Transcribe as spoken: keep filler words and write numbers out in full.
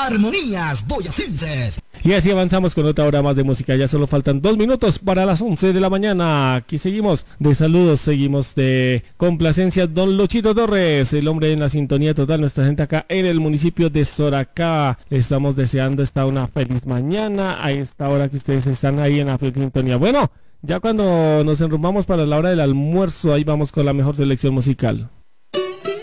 Armonías Boyacenses. Y así avanzamos con otra hora más de música. Ya solo faltan dos minutos para las once de la mañana. Aquí seguimos de saludos, seguimos de complacencia. Don Luchito Torres, el hombre en la sintonía total. Nuestra gente acá en el municipio de Soracá. Le estamos deseando esta una feliz mañana a esta hora que ustedes están ahí en la sintonía. Bueno, ya cuando nos enrumbamos para la hora del almuerzo, ahí vamos con la mejor selección musical.